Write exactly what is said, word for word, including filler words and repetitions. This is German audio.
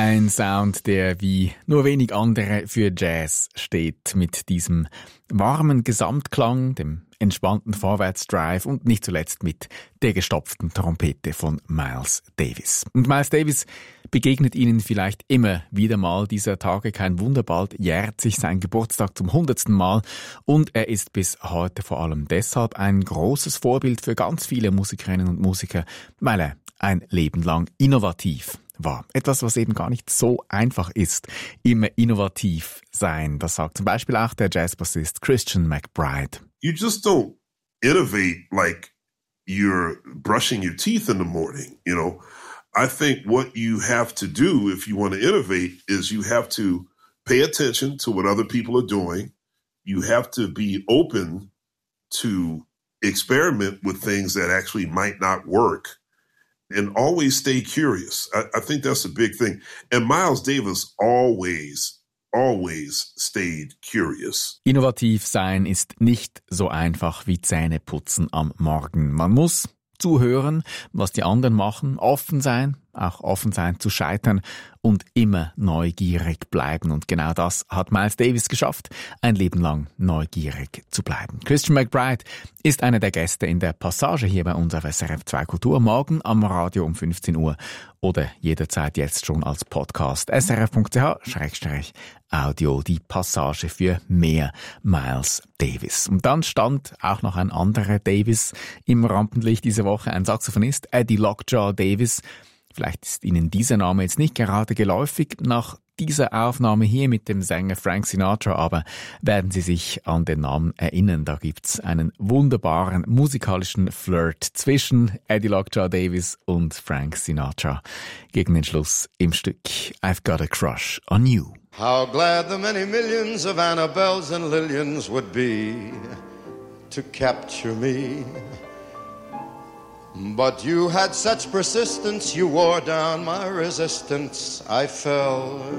Ein Sound, der wie nur wenig andere für Jazz steht, mit diesem warmen Gesamtklang, dem entspannten Vorwärtsdrive und nicht zuletzt mit der gestopften Trompete von Miles Davis. Und Miles Davis begegnet Ihnen vielleicht immer wieder mal dieser Tage. Kein Wunder, bald jährt sich sein Geburtstag zum hundertsten Mal und er ist bis heute vor allem deshalb ein großes Vorbild für ganz viele Musikerinnen und Musiker, weil er ein Leben lang innovativ war. Etwas, was eben gar nicht so einfach ist, immer innovativ sein. Das sagt zum Beispiel auch der Jazzbassist Christian McBride. You just don't innovate like you're brushing your teeth in the morning, you know. I think what you have to do if you want to innovate is you have to pay attention to what other people are doing. You have to be open to experiment with things that actually might not work. And always stay curious. I, I think that's a big thing. And Miles Davis always, always stayed curious. Innovativ sein ist nicht so einfach wie Zähne putzen am Morgen. Man muss zuhören, was die anderen machen, offen sein, auch offen sein zu scheitern und immer neugierig bleiben. Und genau das hat Miles Davis geschafft, ein Leben lang neugierig zu bleiben. Christian McBride ist einer der Gäste in der Passage hier bei uns auf S R F zwei Kultur, morgen am Radio um fünfzehn Uhr oder jederzeit jetzt schon als Podcast. S R F Punkt C H Schrägstrich Audio, die Passage für mehr Miles Davis. Und dann stand auch noch ein anderer Davis im Rampenlicht diese Woche, ein Saxophonist, Eddie Lockjaw Davis. Vielleicht ist Ihnen dieser Name jetzt nicht gerade geläufig nach dieser Aufnahme hier mit dem Sänger Frank Sinatra, aber werden Sie sich an den Namen erinnern. Da gibt's einen wunderbaren musikalischen Flirt zwischen Eddie Lockjaw Davis und Frank Sinatra. Gegen den Schluss im Stück I've Got a Crush on You. How glad the many millions of Annabelles and Lillians would be to capture me. But you had such persistence, you wore down my resistance. I fell